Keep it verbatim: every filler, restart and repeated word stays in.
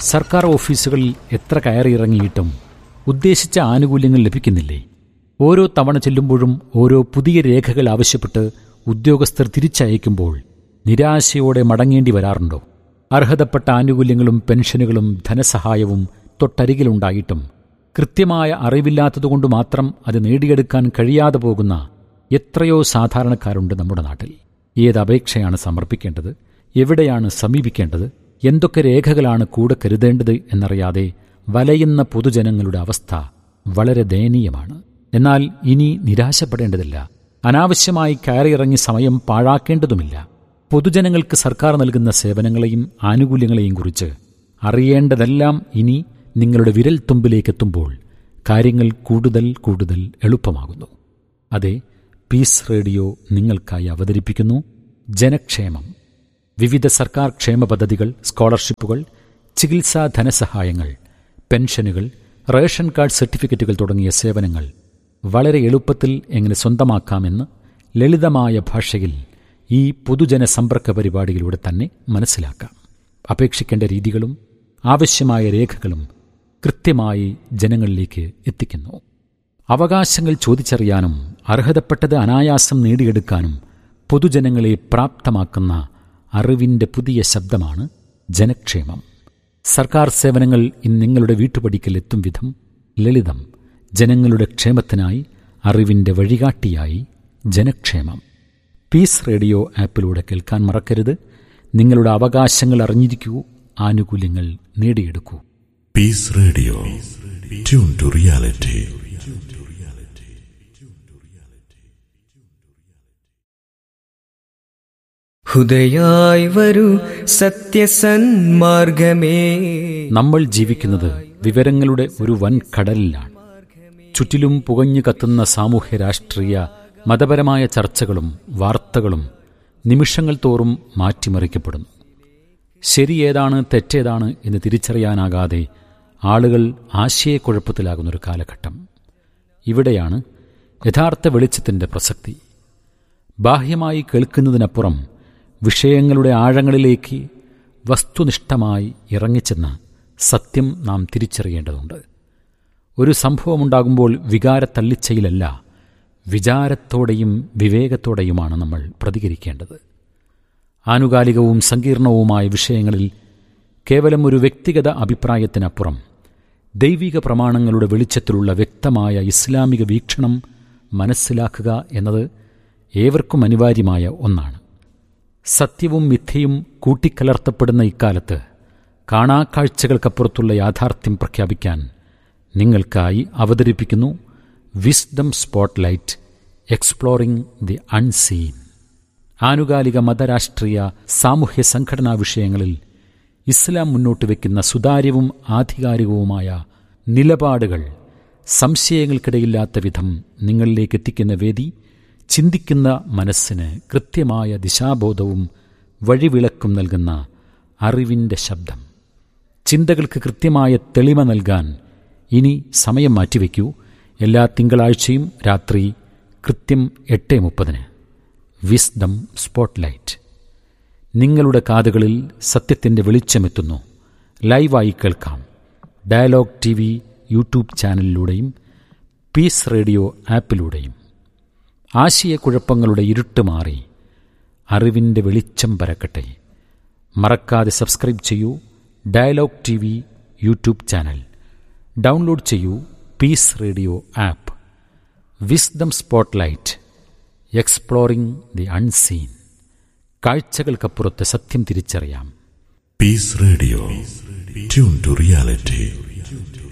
സർക്കാർ ഓഫീസുകളിൽ എത്ര കയറിയിറങ്ങിയിട്ടും ഉദ്ദേശിച്ച ആനുകൂല്യങ്ങൾ ലഭിക്കുന്നില്ലേ? ഓരോ തവണ ചെല്ലുമ്പോഴും ഓരോ പുതിയ രേഖകൾ ആവശ്യപ്പെട്ട് ഉദ്യോഗസ്ഥർ തിരിച്ചയക്കുമ്പോൾ നിരാശയോടെ മടങ്ങേണ്ടി വരാറുണ്ടോ? അർഹതപ്പെട്ട ആനുകൂല്യങ്ങളും പെൻഷനുകളും ധനസഹായവും തൊട്ടരികിലുണ്ടായിട്ടും കൃത്യമായ അറിവില്ലാത്തതുകൊണ്ട് മാത്രം അത് നേടിയെടുക്കാൻ കഴിയാതെ പോകുന്ന എത്രയോ സാധാരണക്കാരുണ്ട് നമ്മുടെ നാട്ടിൽ. ഏത് അപേക്ഷയാണ് സമർപ്പിക്കേണ്ടത്? എവിടെയാണ് സമീപിക്കേണ്ടത്? എന്തൊക്കെ രേഖകളാണ് കൂടെ കരുതേണ്ടത് എന്നറിയാതെ വലയുന്ന പൊതുജനങ്ങളുടെ അവസ്ഥ വളരെ ദയനീയമാണ്. എന്നാൽ ഇനി നിരാശപ്പെടേണ്ടതില്ല. അനാവശ്യമായി കയറിയിറങ്ങി സമയം പാഴാക്കേണ്ടതുമില്ല. പൊതുജനങ്ങൾക്ക് സർക്കാർ നൽകുന്ന സേവനങ്ങളെയും ആനുകൂല്യങ്ങളെയും കുറിച്ച് അറിയേണ്ടതെല്ലാം ഇനി നിങ്ങളുടെ വിരൽത്തുമ്പിലേക്കെത്തുമ്പോൾ കാര്യങ്ങൾ കൂടുതൽ കൂടുതൽ എളുപ്പമാകുന്നു. അതെ, പീസ് റേഡിയോ നിങ്ങൾക്കായി അവതരിപ്പിക്കുന്നു ജനക്ഷേമം. വിവിധ സർക്കാർ ക്ഷേമ പദ്ധതികൾ, സ്കോളർഷിപ്പുകൾ, ചികിത്സാ ധനസഹായങ്ങൾ, പെൻഷനുകൾ, റേഷൻ കാർഡ് സർട്ടിഫിക്കറ്റുകൾ തുടങ്ങിയ സേവനങ്ങൾ വളരെ എളുപ്പത്തിൽ എങ്ങനെ സ്വന്തമാക്കാമെന്ന് ലളിതമായ ഭാഷയിൽ ഈ പൊതുജന സമ്പർക്ക പരിപാടിയിലൂടെ തന്നെ മനസ്സിലാക്കാം. അപേക്ഷിക്കേണ്ട രീതികളും ആവശ്യമായ രേഖകളും കൃത്യമായി ജനങ്ങളിലേക്ക് എത്തിക്കുന്നു. അവകാശങ്ങൾ ചോദിച്ചറിയാനും അർഹതപ്പെട്ടത് അനായാസം നേടിയെടുക്കാനും പൊതുജനങ്ങളെ പ്രാപ്തമാക്കുന്ന അറിവിൻ്റെ പുതിയ ശബ്ദമാണ് ജനക്ഷേമം. സർക്കാർ സേവനങ്ങൾ ഇന്ന് നിങ്ങളുടെ വീട്ടുപടിക്കൽ എത്തും വിധം ലളിതം. ജനങ്ങളുടെ ക്ഷേമത്തിനായി അറിവിൻ്റെ വഴികാട്ടിയായി ജനക്ഷേമം. പീസ് റേഡിയോ ആപ്പിലൂടെ കേൾക്കാൻ മറക്കരുത്. നിങ്ങളുടെ അവകാശങ്ങൾ അറിഞ്ഞിരിക്കൂ, ആനുകൂല്യങ്ങൾ നേടിയെടുക്കൂ. Piece radio, tune to reality. ഹുദയായി വരൂ സത്യസന്മാർഗമേ. നമ്മൾ ജീവിക്കുന്നത് വിവരങ്ങളുടെ ഒരു വൻ കടലിലാണ്. ചുറ്റിലും പുകഞ്ഞു കത്തുന്ന സാമൂഹ്യ രാഷ്ട്രീയ മതപരമായ ചർച്ചകളും വാർത്തകളും നിമിഷങ്ങൾ തോറും മാറ്റിമറിക്കപ്പെടുന്നു. ശരിയേതാണ് തെറ്റേതാണ് എന്ന് തിരിച്ചറിയാനാകാതെ ആളുകൾ ആശയക്കുഴപ്പത്തിലാകുന്നൊരു കാലഘട്ടം. ഇവിടെയാണ് യഥാർത്ഥ വെളിച്ചത്തിൻ്റെ പ്രസക്തി. ബാഹ്യമായി കേൾക്കുന്നതിനപ്പുറം വിഷയങ്ങളുടെ ആഴങ്ങളിലേക്ക് വസ്തുനിഷ്ഠമായി ഇറങ്ങിച്ചെന്ന് സത്യം നാം തിരിച്ചറിയേണ്ടതുണ്ട്. ഒരു സംഭവമുണ്ടാകുമ്പോൾ വികാരത്തള്ളിച്ചയിലല്ല, വിചാരത്തോടെയും വിവേകത്തോടെയുമാണ് നമ്മൾ പ്രതികരിക്കേണ്ടത്. ആനുകാലികവും സങ്കീർണവുമായ വിഷയങ്ങളിൽ കേവലം ഒരു വ്യക്തിഗത അഭിപ്രായത്തിനപ്പുറം ദൈവിക പ്രമാണങ്ങളുടെ വെളിച്ചത്തിലുള്ള വ്യക്തമായ ഇസ്ലാമിക വീക്ഷണം മനസ്സിലാക്കുക എന്നത് ഏവർക്കും അനിവാര്യമായ ഒന്നാണ്. സത്യവും മിഥ്യയും കൂട്ടിക്കലർത്തപ്പെടുന്ന ഇക്കാലത്ത് കാണാക്കാഴ്ചകൾക്കപ്പുറത്തുള്ള യാഥാർത്ഥ്യം പ്രഖ്യാപിക്കാൻ നിങ്ങൾക്കായി അവതരിപ്പിക്കുന്നു wisdom spotlight, exploring the unseen. ആനുകാലിക മതരാഷ്ട്രീയ സാമൂഹ്യ സംഘടനാ വിഷയങ്ങളിൽ ഇസ്ലാം മുന്നോട്ട് വയ്ക്കുന്ന സുതാര്യവും ആധികാരികവുമായ നിലപാടുകൾ സംശയങ്ങൾക്കിടയില്ലാത്ത വിധം നിങ്ങളിലേക്ക് എത്തിക്കുന്ന വേദി. ചിന്തിക്കുന്ന മനസ്സിന് കൃത്യമായ ദിശാബോധവും വഴിവിളക്കും നൽകുന്ന അറിവിൻ്റെ ശബ്ദം. ചിന്തകൾക്ക് കൃത്യമായ തെളിമ നൽകാൻ ഇനി സമയം മാറ്റിവെക്കൂ. എല്ലാ തിങ്കളാഴ്ചയും രാത്രി കൃത്യം എട്ട് മുപ്പതിന് വിസ്ഡം സ്പോട്ട്ലൈറ്റ്. നിങ്ങളുടെ കാതുകളിൽ സത്യത്തിൻ്റെ വെളിച്ചമെത്തുന്നു. ലൈവായി കേൾക്കാം. Dialogue T V YouTube ചാനലിലൂടെയും piece radio ആപ്പിലൂടെയും. ആശയക്കുഴപ്പങ്ങളുടെ ഇരുട്ട് മാറി അറിവിൻ്റെ വെളിച്ചം പരക്കട്ടെ. മറക്കാതെ സബ്സ്ക്രൈബ് ചെയ്യൂ dialogue T V YouTube channel. Download ചെയ്യൂ piece radio app. Wisdom spotlight, exploring the unseen. കാഴ്ചകൾക്കപ്പുറത്ത് സത്യം തിരിച്ചറിയാം. Piece radio, tune to reality.